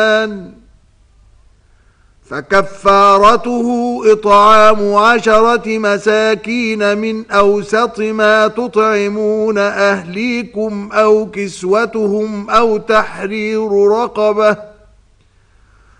فكفارته إطعام 10 مساكين من أوسط ما تطعمون أهليكم أو كسوتهم أو تحرير رقبة،